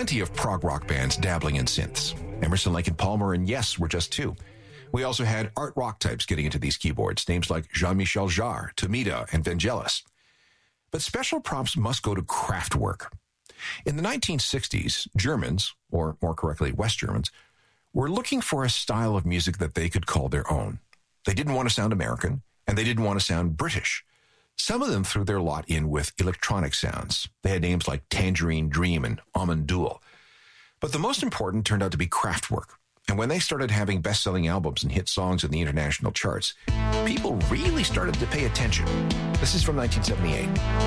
plenty of prog rock bands dabbling in synths. Emerson, Lake and Palmer and Yes were just two. We also had art rock types getting into these keyboards, names like Jean-Michel Jarre, Tomita, and Vangelis. But special props must go to Kraftwerk. In the 1960s, Germans, or more correctly, West Germans, were looking for a style of music that they could call their own. They didn't want to sound American, and they didn't want to sound British. Some of them threw their lot in with electronic sounds. They had names like Tangerine Dream and Amandul. But the most important turned out to be Kraftwerk. And when they started having best-selling albums and hit songs in the international charts, people really started to pay attention. This is from 1978.